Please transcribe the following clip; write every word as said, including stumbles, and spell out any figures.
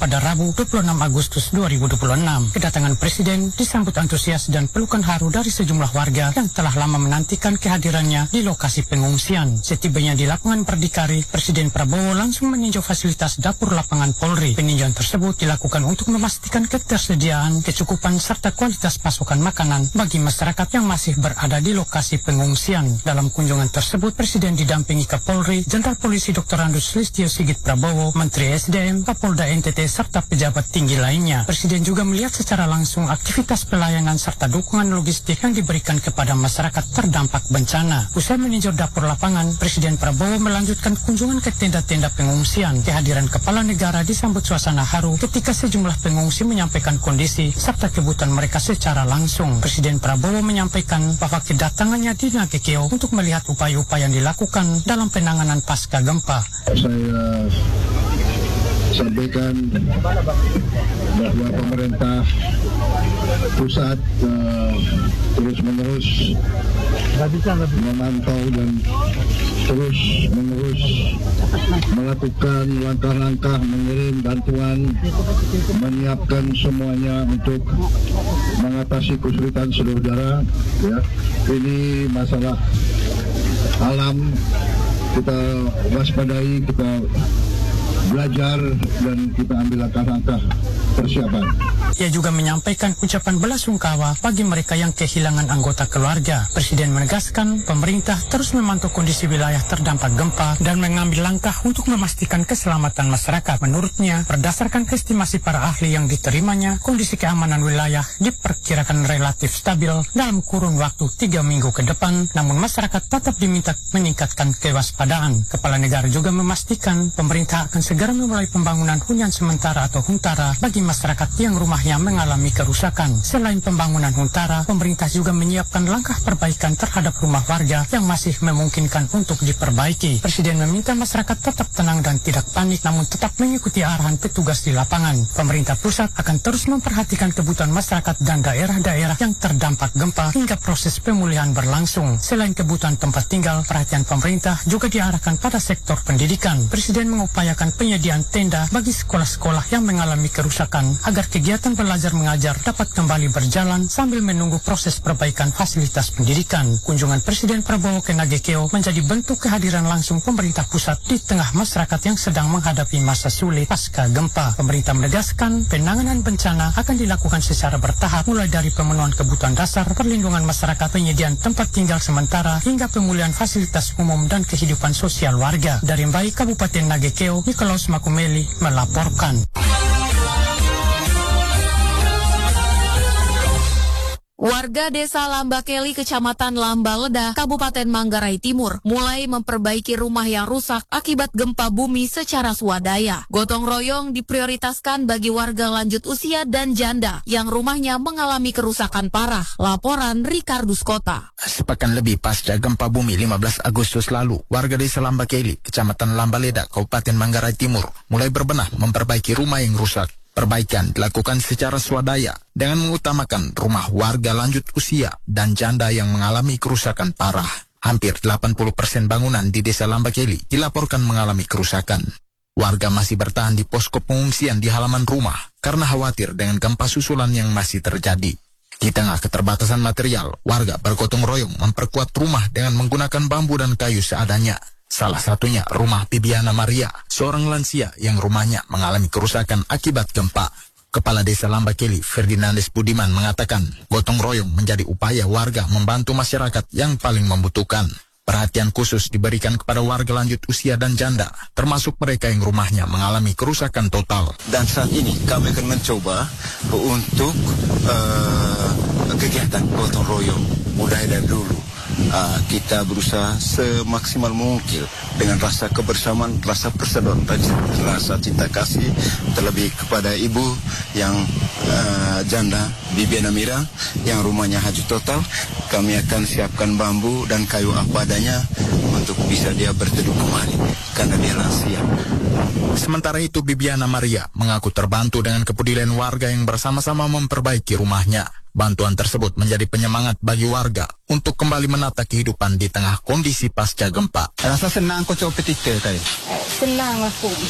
Pada Rabu dua puluh enam Agustus dua ribu dua puluh enam, kedatangan Presiden disambut antusias dan pelukan haru dari sejumlah warga yang telah lama menantikan kehadirannya di lokasi pengungsian. Setibanya di lapangan Berdikari, Presiden Prabowo langsung meninjau fasilitas dapur lapangan Polri. Peninjauan tersebut dilakukan untuk memastikan ketersediaan, kecukupan, serta kualitas pasokan makanan bagi masyarakat yang masih berada di lokasi pengungsian. Dalam kunjungan tersebut, Presiden didampingi Kapolri, Jenderal Polisi Doktor Andus Listio Sigit Prabowo, Menteri S D M, Kapolda N T T, serta pejabat tinggi lainnya. Presiden juga melihat secara langsung aktivitas pelayanan serta dukungan logistik yang diberikan kepada masyarakat terdampak bencana. Usai meninjau dapur lapangan, Presiden Prabowo melanjutkan kunjungan ke tenda-tenda pengungsian. Kehadiran Kepala Negara disambut suasana haru ketika sejumlah pengungsi menyampaikan kondisi serta kebutuhan mereka secara langsung. Presiden Prabowo menyampaikan bahwa kedatangannya di Nagekeo untuk melihat upaya-upaya yang dilakukan dalam penanganan pasca gempa. Saya sampaikan bahwa pemerintah pusat uh, terus-menerus memantau dan terus-menerus melakukan langkah-langkah mengirim bantuan, menyiapkan semuanya untuk mengatasi kesulitan saudara. Ya, ini masalah alam, kita waspadai, kita belajar dan kita ambil langkah-langkah persiapan. Ia juga menyampaikan ucapan belasungkawa bagi mereka yang kehilangan anggota keluarga. Presiden menegaskan pemerintah terus memantau kondisi wilayah terdampak gempa dan mengambil langkah untuk memastikan keselamatan masyarakat. Menurutnya, berdasarkan estimasi para ahli yang diterimanya, kondisi keamanan wilayah diperkirakan relatif stabil dalam kurun waktu tiga minggu ke depan, namun masyarakat tetap diminta meningkatkan kewaspadaan. Kepala negara juga memastikan pemerintah akan segera memulai pembangunan hunian sementara atau huntara bagi masyarakat yang rumahnya mengalami kerusakan. Selain pembangunan huntara, pemerintah juga menyiapkan langkah perbaikan terhadap rumah warga yang masih memungkinkan untuk diperbaiki. Presiden meminta masyarakat tetap tenang dan tidak panik, namun tetap mengikuti arahan petugas di lapangan. Pemerintah pusat akan terus memperhatikan kebutuhan masyarakat dan daerah-daerah yang terdampak gempa hingga proses pemulihan berlangsung. Selain kebutuhan tempat tinggal, perhatian pemerintah juga diarahkan pada sektor pendidikan. Presiden mengupayakan penyediaan tenda bagi sekolah-sekolah yang mengalami kerusakan agar kegiatan belajar mengajar dapat kembali berjalan sambil menunggu proses perbaikan fasilitas pendidikan. Kunjungan Presiden Prabowo ke Nagekeo menjadi bentuk kehadiran langsung pemerintah pusat di tengah masyarakat yang sedang menghadapi masa sulit pasca gempa. Pemerintah menegaskan penanganan bencana akan dilakukan secara bertahap, mulai dari pemenuhan kebutuhan dasar, perlindungan masyarakat, penyediaan tempat tinggal sementara, hingga pemulihan fasilitas umum dan kehidupan sosial warga. Dari Mbai, Kabupaten Nagekeo, Nikolaus Makumeli melaporkan. Warga Desa Lambakeli, Kecamatan Lambaleda, Kabupaten Manggarai Timur, mulai memperbaiki rumah yang rusak akibat gempa bumi secara swadaya. Gotong royong diprioritaskan bagi warga lanjut usia dan janda yang rumahnya mengalami kerusakan parah. Laporan Rikardus Kota. Sepekan lebih pasca gempa bumi lima belas Agustus lalu, warga Desa Lambakeli, Kecamatan Lambaleda, Kabupaten Manggarai Timur, mulai berbenah memperbaiki rumah yang rusak. Perbaikan dilakukan secara swadaya dengan mengutamakan rumah warga lanjut usia dan janda yang mengalami kerusakan parah. Hampir delapan puluh persen bangunan di Desa Lambakeli dilaporkan mengalami kerusakan. Warga masih bertahan di posko pengungsian di halaman rumah karena khawatir dengan gempa susulan yang masih terjadi. Di tengah keterbatasan material, warga bergotong royong memperkuat rumah dengan menggunakan bambu dan kayu seadanya. Salah satunya rumah Bibiana Maria, seorang lansia yang rumahnya mengalami kerusakan akibat gempa. Kepala Desa Lambakeli, Ferdinandes Budiman, mengatakan gotong royong menjadi upaya warga membantu masyarakat yang paling membutuhkan. Perhatian khusus diberikan kepada warga lanjut usia dan janda, termasuk mereka yang rumahnya mengalami kerusakan total. Dan saat ini kami akan mencoba untuk uh, kegiatan gotong royong mulai dari dulu. Uh, kita berusaha semaksimal mungkin dengan rasa kebersamaan, rasa persaudaraan, rasa cinta kasih, terlebih kepada ibu yang uh, janda Bibiana Mira yang rumahnya hancur total. Kami akan siapkan bambu dan kayu apa adanya untuk bisa dia berteduh kembali karena dia lansia. Sementara itu, Bibiana Maria mengaku terbantu dengan kepedulian warga yang bersama-sama memperbaiki rumahnya. Bantuan tersebut menjadi penyemangat bagi warga untuk kembali menata kehidupan di tengah kondisi pasca gempa. Rasa senang kau coba petikai tadi? Senang aku.